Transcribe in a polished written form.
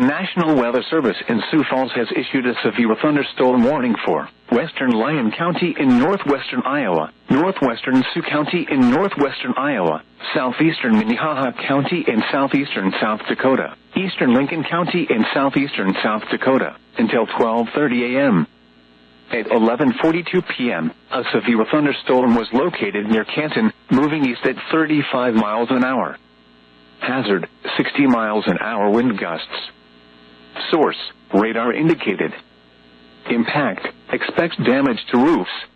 National Weather Service in Sioux Falls has issued a severe thunderstorm warning for western Lyon County in northwestern Iowa, northwestern Sioux County in northwestern Iowa, southeastern Minnehaha County in southeastern South Dakota, eastern Lincoln County in southeastern South Dakota, until 12:30 a.m. At 11:42 p.m., a severe thunderstorm was located near Canton, moving east at 35 miles an hour. Hazard, 60 miles an hour wind gusts. Source, radar indicated. Impact, expects damage to roofs,